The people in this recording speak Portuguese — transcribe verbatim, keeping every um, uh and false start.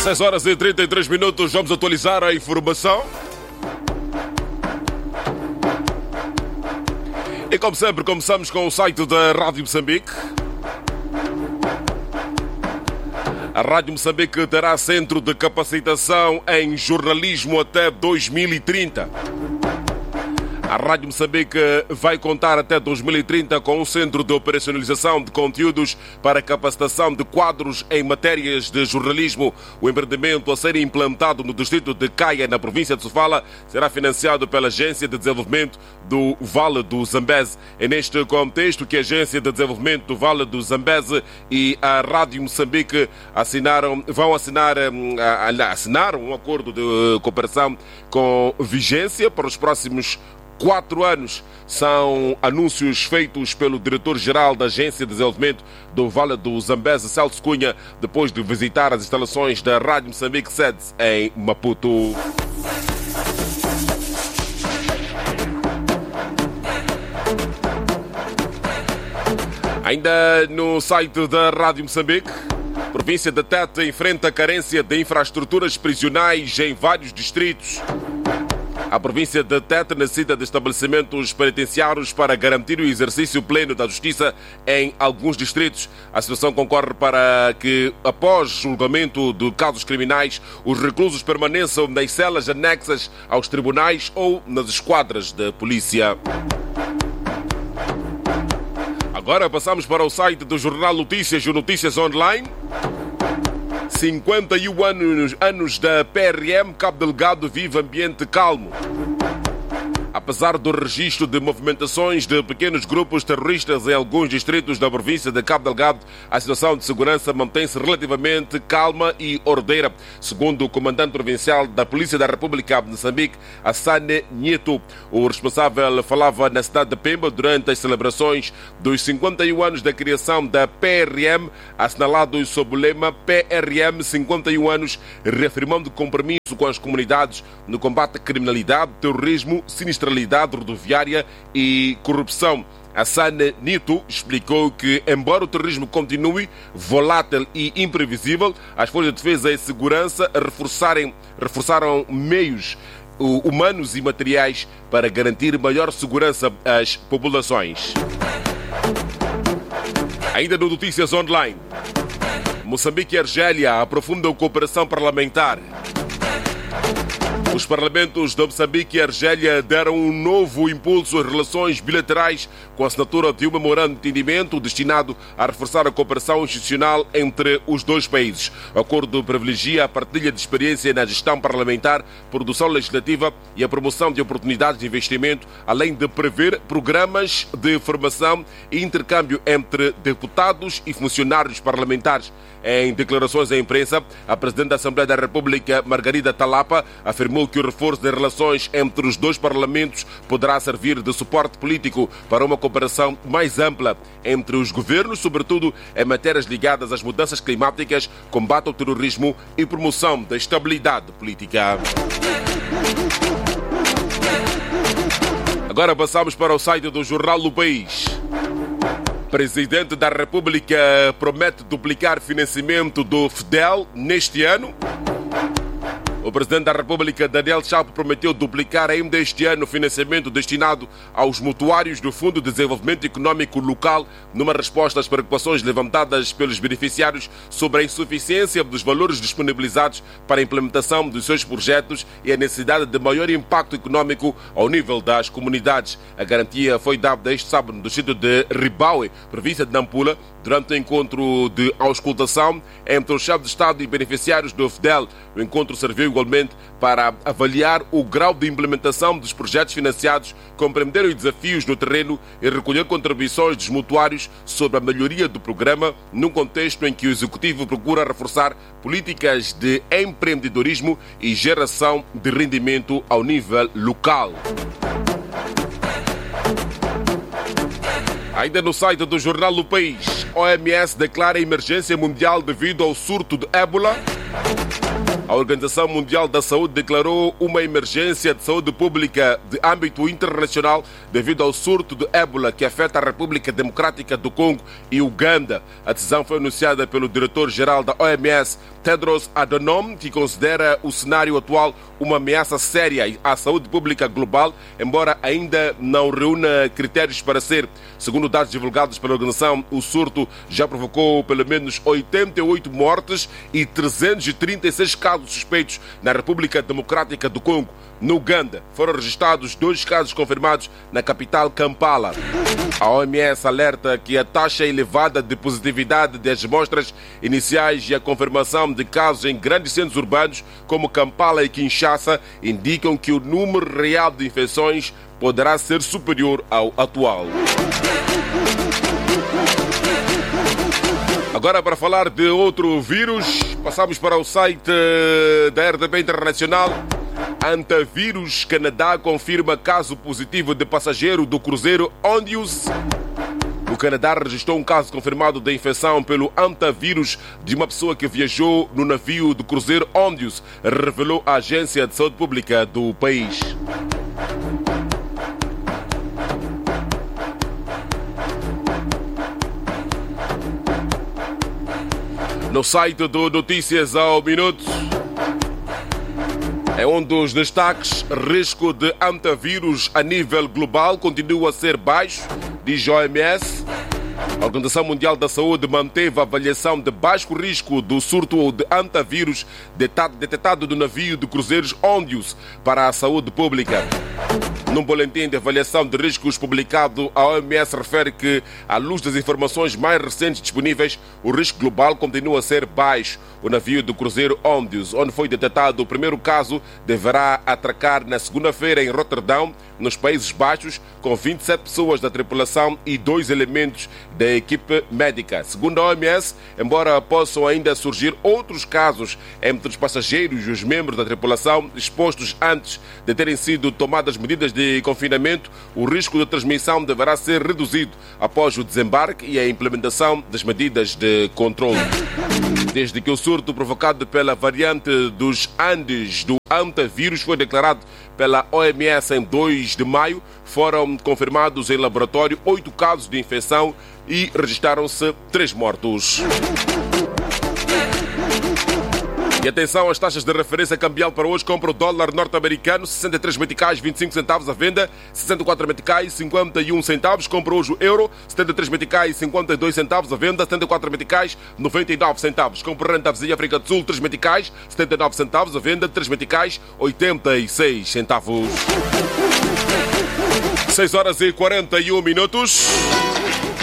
seis horas e trinta e três minutos, vamos atualizar a informação. E como sempre, começamos com o site da Rádio Moçambique. A Rádio Moçambique terá centro de capacitação em jornalismo até dois mil e trinta. A Rádio Moçambique vai contar até dois mil e trinta com um centro de operacionalização de conteúdos para capacitação de quadros em matérias de jornalismo. O empreendimento a ser implantado no distrito de Caia, na província de Sofala, será financiado pela Agência de Desenvolvimento do Vale do Zambeze. É neste contexto que a Agência de Desenvolvimento do Vale do Zambeze e a Rádio Moçambique assinaram, vão assinar, assinaram um acordo de cooperação com vigência para os próximos quatro anos. São anúncios feitos pelo diretor-geral da Agência de Desenvolvimento do Vale do Zambeze, Celso Cunha, depois de visitar as instalações da Rádio Moçambique sede em Maputo. Ainda no site da Rádio Moçambique, a província de Tete enfrenta carência de infraestruturas prisionais em vários distritos. A província de Tete necessita de estabelecimentos penitenciários para garantir o exercício pleno da justiça em alguns distritos. A situação concorre para que, após julgamento de casos criminais, os reclusos permaneçam nas celas anexas aos tribunais ou nas esquadras de polícia. Agora passamos para o site do Jornal Notícias e Notícias Online. cinquenta e um anos, anos da P R M, Cabo Delgado vive ambiente calmo. Apesar do registro de movimentações de pequenos grupos terroristas em alguns distritos da província de Cabo Delgado, a situação de segurança mantém-se relativamente calma e ordeira, segundo o comandante provincial da Polícia da República de Moçambique, Hassane Nieto. O responsável falava na cidade de Pemba durante as celebrações dos cinquenta e um anos da criação da P R M, assinalados sob o lema P R M cinquenta e um anos, reafirmando compromisso com as comunidades no combate à criminalidade, terrorismo, sinistralidade rodoviária e corrupção. Hassane Nieto explicou que, embora o terrorismo continue volátil e imprevisível, as forças de defesa e segurança reforçarem, reforçaram meios humanos e materiais para garantir maior segurança às populações. Ainda no Notícias Online, Moçambique e Argélia aprofundam a cooperação parlamentar. Os parlamentos de Moçambique e Argélia deram um novo impulso às relações bilaterais com a assinatura de um memorando de entendimento destinado a reforçar a cooperação institucional entre os dois países. O acordo privilegia a partilha de experiência na gestão parlamentar, produção legislativa e a promoção de oportunidades de investimento, além de prever programas de formação e intercâmbio entre deputados e funcionários parlamentares. Em declarações à imprensa, a Presidente da Assembleia da República, Margarida Talapa, afirmou que o reforço das relações entre os dois parlamentos poderá servir de suporte político para uma cooperação mais ampla entre os governos, sobretudo em matérias ligadas às mudanças climáticas, combate ao terrorismo e promoção da estabilidade política. Agora passamos para o site do Jornal do País. O Presidente da República promete duplicar financiamento do FDEL neste ano. O Presidente da República, Daniel Chapo, prometeu duplicar ainda este ano o financiamento destinado aos mutuários do Fundo de Desenvolvimento Econômico Local, numa resposta às preocupações levantadas pelos beneficiários sobre a insuficiência dos valores disponibilizados para a implementação dos seus projetos e a necessidade de maior impacto econômico ao nível das comunidades. A garantia foi dada este sábado no distrito de Ribaue, província de Nampula, durante o encontro de auscultação entre o chefe de Estado e beneficiários do FDEL. O encontro serviu igualmente para avaliar o grau de implementação dos projetos financiados, compreender os desafios no terreno e recolher contribuições dos mutuários sobre a melhoria do programa, num contexto em que o Executivo procura reforçar políticas de empreendedorismo e geração de rendimento ao nível local. Ainda no site do Jornal do País, O M S declara emergência mundial devido ao surto de ébola. A Organização Mundial da Saúde declarou uma emergência de saúde pública de âmbito internacional devido ao surto de ébola que afeta a República Democrática do Congo e Uganda. A decisão foi anunciada pelo diretor-geral da O M S, Tedros Adhanom, que considera o cenário atual uma ameaça séria à saúde pública global, embora ainda não reúna critérios para ser. Segundo dados divulgados pela organização, o surto já provocou pelo menos oitenta e oito mortes e trezentos e trinta e seis casos suspeitos na República Democrática do Congo. No Uganda, foram registrados dois casos confirmados na capital Kampala. A O M S alerta que a taxa elevada de positividade das amostras iniciais e a confirmação de casos em grandes centros urbanos como Kampala e Kinshasa indicam que o número real de infecções poderá ser superior ao atual. Agora, para falar de outro vírus, passamos para o site da R D P Internacional. Antivírus Canadá confirma caso positivo de passageiro do cruzeiro Ondius. O Canadá registrou um caso confirmado de infecção pelo antivírus de uma pessoa que viajou no navio do cruzeiro Ondius, revelou a Agência de Saúde Pública do país. No site do Notícias ao Minuto, é um dos destaques: risco de antivírus a nível global continua a ser baixo, diz a O M S. A Organização Mundial da Saúde manteve a avaliação de baixo risco do surto de antivírus detectado do navio de cruzeiros Ondius para a saúde pública. Num boletim de avaliação de riscos publicado, a O M S refere que, à luz das informações mais recentes disponíveis, o risco global continua a ser baixo. O navio do cruzeiro Ondius, onde foi detectado o primeiro caso, deverá atracar na segunda-feira em Roterdão, nos Países Baixos, com vinte e sete pessoas da tripulação e dois elementos da equipe médica. Segundo a O M S, embora possam ainda surgir outros casos entre os passageiros e os membros da tripulação expostos antes de terem sido tomadas medidas de confinamento, o risco de transmissão deverá ser reduzido após o desembarque e a implementação das medidas de controle. Desde que o surto provocado pela variante dos Andes do antivírus foi declarado pela O M S em dois de maio, foram confirmados em laboratório oito casos de infecção e registraram-se três mortos. E atenção às taxas de referência cambial para hoje. Compra o dólar norte-americano, sessenta e três meticais, vinte e cinco centavos à venda, sessenta e quatro meticais, cinquenta e um centavos. Compra hoje o euro, setenta e três meticais, cinquenta e dois centavos à venda, setenta e quatro meticais, noventa e nove centavos. Compra renda da vizinha África do Sul, três meticais, setenta e nove centavos à venda, três meticais, oitenta e seis centavos. seis horas e quarenta e um minutos.